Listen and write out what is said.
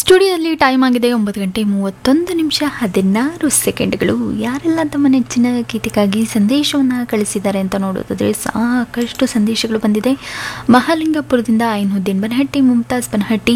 ಸ್ಟುಡಿಯೋದಲ್ಲಿ ಟೈಮ್ ಆಗಿದೆ 9:31 ಯಾರೆಲ್ಲ ತಮ್ಮ ನೆಚ್ಚಿನ ಗೀತೆಗಾಗಿ ಸಂದೇಶವನ್ನು ಕಳಿಸಿದ್ದಾರೆ ಅಂತ ನೋಡೋದಾದರೆ ಸಾಕಷ್ಟು ಸಂದೇಶಗಳು ಬಂದಿದೆ. ಮಹಾಲಿಂಗಪುರದಿಂದ ಐನುದ್ದೀನ್ ಬನಹಟ್ಟಿ, ಮುಮ್ತಾಜ್ ಬನಹಟ್ಟಿ,